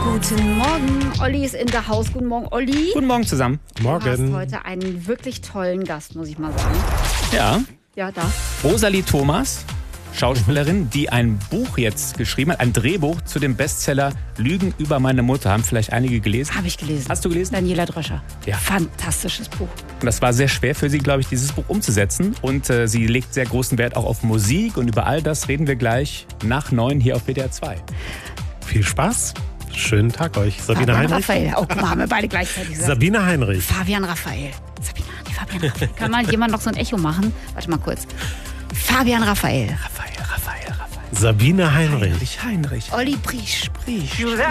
Guten Morgen, Olli ist in der Haus. Guten Morgen, Olli. Guten Morgen zusammen. Du hast heute einen wirklich tollen Gast, muss ich mal sagen. Ja, Ja, da. Rosalie Thomas, Schauspielerin, die ein Buch jetzt geschrieben hat, ein Drehbuch zu dem Bestseller Lügen über meine Mutter. Haben vielleicht einige gelesen? Habe ich gelesen. Hast du gelesen? Daniela Dröscher. Ja. Fantastisches Buch. Und das war sehr schwer für sie, glaube ich, dieses Buch umzusetzen. Und sie legt sehr großen Wert auch auf Musik. Und über all das reden wir gleich nach 9 hier auf WDR 2. Viel Spaß. Schönen Tag euch. Sabine Fabian Heinrich. Raphael. Oh, guck mal, haben wir beide gleichzeitig gesagt. Sabine Heinrich. Fabian Raphael. Fabian Raphael. Kann mal jemand noch so ein Echo machen? Warte mal kurz. Fabian Raphael. Raphael. Sabine Heinrich. Heinrich. Olli Briesch.